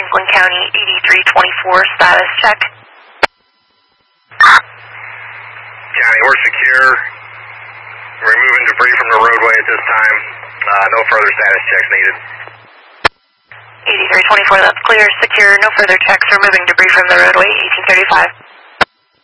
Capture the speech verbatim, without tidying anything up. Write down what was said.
Rockland County, eighty-three twenty-four, status check. County, we're secure. Removing debris from the roadway at this time. Uh, no further status checks needed. eighty-three twenty-four, that's clear, secure, no further checks, removing debris from the roadway, eighteen thirty-five.